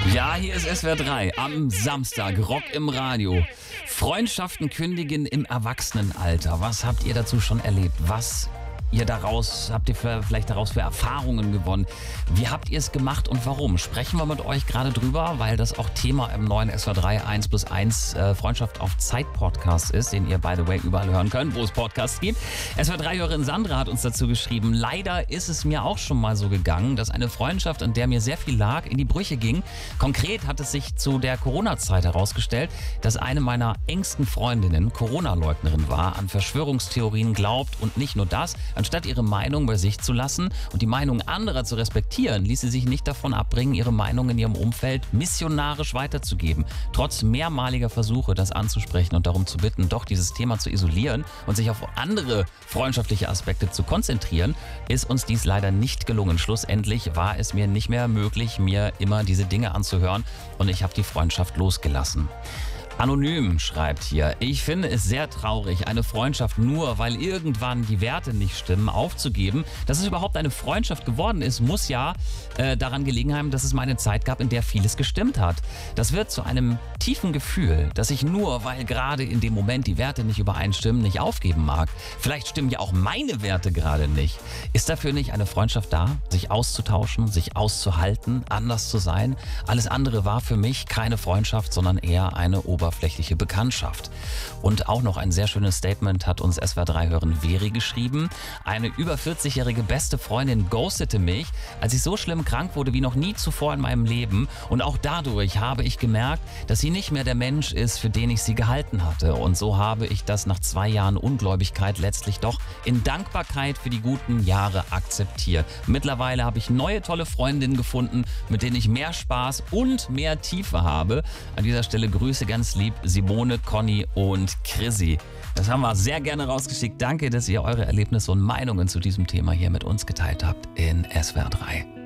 Ja, hier ist SWR 3 am Samstag, Rock im Radio. Freundschaften kündigen im Erwachsenenalter. Was habt ihr dazu schon erlebt? Habt ihr vielleicht daraus für Erfahrungen gewonnen? Wie habt ihr es gemacht und warum? Sprechen wir mit euch gerade drüber, weil das auch Thema im neuen SWR 3 1+1 Freundschaft auf Zeit Podcast ist, den ihr, by the way, überall hören könnt, wo es Podcasts gibt. SWR 3-Hörerin Sandra hat uns dazu geschrieben, leider ist es mir auch schon mal so gegangen, dass eine Freundschaft, an der mir sehr viel lag, in die Brüche ging. Konkret hat es sich zu der Corona-Zeit herausgestellt, dass eine meiner engsten Freundinnen Corona-Leugnerin war, an Verschwörungstheorien glaubt und nicht nur das. Anstatt ihre Meinung bei sich zu lassen und die Meinung anderer zu respektieren, ließ sie sich nicht davon abbringen, ihre Meinung in ihrem Umfeld missionarisch weiterzugeben. Trotz mehrmaliger Versuche, das anzusprechen und darum zu bitten, doch dieses Thema zu isolieren und sich auf andere freundschaftliche Aspekte zu konzentrieren, ist uns dies leider nicht gelungen. Schlussendlich war es mir nicht mehr möglich, mir immer diese Dinge anzuhören und ich habe die Freundschaft losgelassen. Anonym schreibt hier, ich finde es sehr traurig, eine Freundschaft nur, weil irgendwann die Werte nicht stimmen, aufzugeben. Dass es überhaupt eine Freundschaft geworden ist, muss ja daran gelegen haben, dass es mal eine Zeit gab, in der vieles gestimmt hat. Das wird zu einem tiefen Gefühl, dass ich nur, weil gerade in dem Moment die Werte nicht übereinstimmen, nicht aufgeben mag. Vielleicht stimmen ja auch meine Werte gerade nicht. Ist dafür nicht eine Freundschaft da, sich auszutauschen, sich auszuhalten, anders zu sein? Alles andere war für mich keine Freundschaft, sondern eher eine oberflächliche Bekanntschaft. Und auch noch ein sehr schönes Statement hat uns SWR 3-Hörerin Veri geschrieben. Eine über 40-jährige beste Freundin ghostete mich, als ich so schlimm krank wurde wie noch nie zuvor in meinem Leben. Und auch dadurch habe ich gemerkt, dass sie nicht mehr der Mensch ist, für den ich sie gehalten hatte. Und so habe ich das nach 2 Jahren Ungläubigkeit letztlich doch in Dankbarkeit für die guten Jahre akzeptiert. Mittlerweile habe ich neue tolle Freundinnen gefunden, mit denen ich mehr Spaß und mehr Tiefe habe. An dieser Stelle Grüße ganz lieb Simone, Conny und Chrissy. Das haben wir sehr gerne rausgeschickt. Danke, dass ihr eure Erlebnisse und Meinungen zu diesem Thema hier mit uns geteilt habt in SWR 3.